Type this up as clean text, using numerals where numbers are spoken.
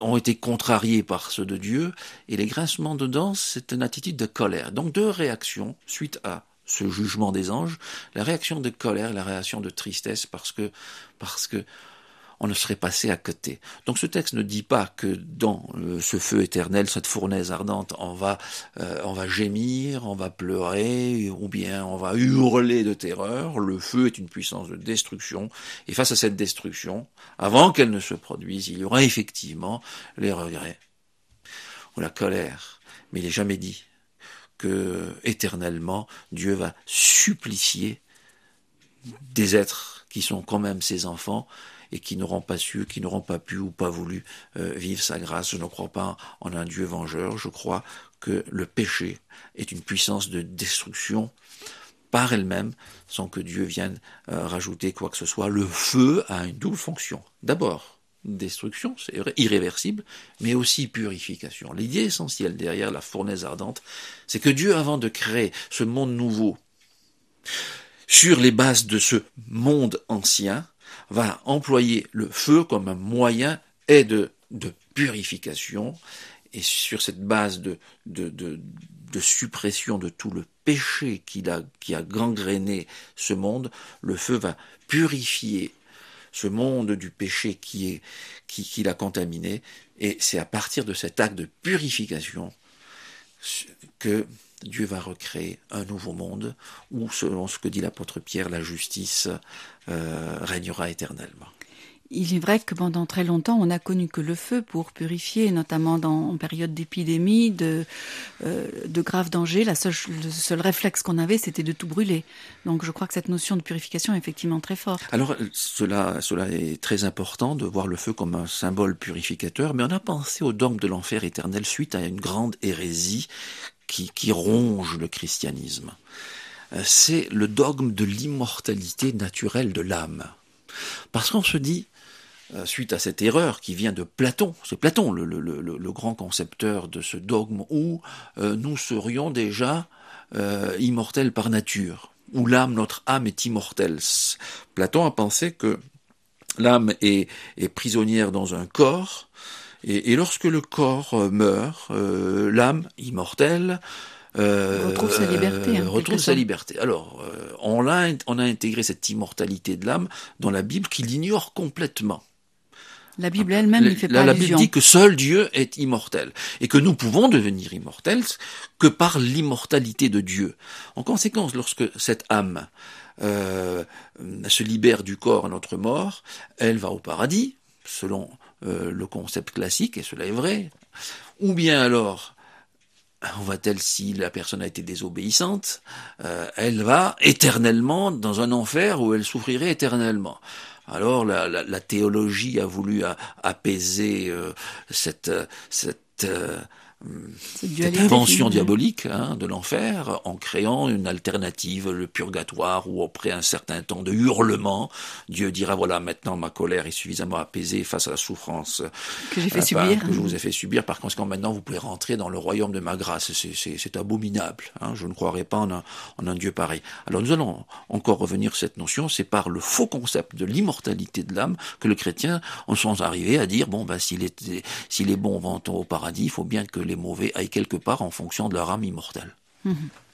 ont été contrariés par ceux de Dieu, et les grincements de dents, c'est une attitude de colère. Donc deux réactions suite à ce jugement des anges, la réaction de colère, la réaction de tristesse, parce que on ne serait passé à côté. Donc ce texte ne dit pas que dans ce feu éternel, cette fournaise ardente, on va gémir, on va pleurer, ou bien on va hurler de terreur. Le feu est une puissance de destruction, et face à cette destruction, avant qu'elle ne se produise, il y aura effectivement les regrets ou la colère. Mais il n'est jamais dit que éternellement Dieu va supplicier des êtres qui sont quand même ses enfants et qui n'auront pas su, qui n'auront pas pu ou pas voulu vivre sa grâce. Je ne crois pas en un Dieu vengeur, je crois que le péché est une puissance de destruction par elle-même, sans que Dieu vienne rajouter quoi que ce soit. Le feu a une double fonction. D'abord, destruction, c'est irréversible, mais aussi purification. L'idée essentielle derrière la fournaise ardente, c'est que Dieu, avant de créer ce monde nouveau, sur les bases de ce monde ancien, va employer le feu comme un moyen de purification, et sur cette base de suppression de tout le péché qui a gangréné ce monde, le feu va purifier ce monde du péché qui l'a contaminé, et c'est à partir de cet acte de purification que Dieu va recréer un nouveau monde où, selon ce que dit l'apôtre Pierre, la justice régnera éternellement. Il est vrai que pendant très longtemps, on n'a connu que le feu pour purifier, notamment en période d'épidémie, de graves dangers. Le seul réflexe qu'on avait, c'était de tout brûler. Donc je crois que cette notion de purification est effectivement très forte. Alors cela est très important de voir le feu comme un symbole purificateur, mais on a pensé au dogme de l'enfer éternel suite à une grande hérésie qui ronge le christianisme. C'est le dogme de l'immortalité naturelle de l'âme. Parce qu'on se dit, suite à cette erreur qui vient de Platon, c'est Platon le grand concepteur de ce dogme, où nous serions déjà immortels par nature, où notre âme est immortelle. Platon a pensé que l'âme est prisonnière dans un corps, et lorsque le corps meurt, l'âme immortelle retrouve sa liberté. Retrouve sa liberté. Alors, on a intégré cette immortalité de l'âme dans la Bible qui l'ignore complètement. La Bible elle-même n'y fait pas allusion. La Bible dit que seul Dieu est immortel et que nous pouvons devenir immortels que par l'immortalité de Dieu. En conséquence, lorsque cette âme se libère du corps à notre mort, elle va au paradis, selon le concept classique, et cela est vrai. Ou bien alors, on va-t-elle, si la personne a été désobéissante, elle va éternellement dans un enfer où elle souffrirait éternellement. Alors la théologie a voulu apaiser cette invention diabolique de l'enfer en créant une alternative, le purgatoire, où après un certain temps de hurlement, Dieu dira voilà, maintenant ma colère est suffisamment apaisée face à la souffrance que j'ai fait subir, que je vous ai fait subir. Par conséquent, maintenant vous pouvez rentrer dans le royaume de ma grâce. C'est abominable. Je ne croirais pas en un Dieu pareil. Alors nous allons encore revenir sur cette notion. C'est par le faux concept de l'immortalité de l'âme que les chrétiens en sont arrivés à dire bon si les bons vont au paradis, il faut bien que les mauvais aillent quelque part en fonction de leur âme immortelle.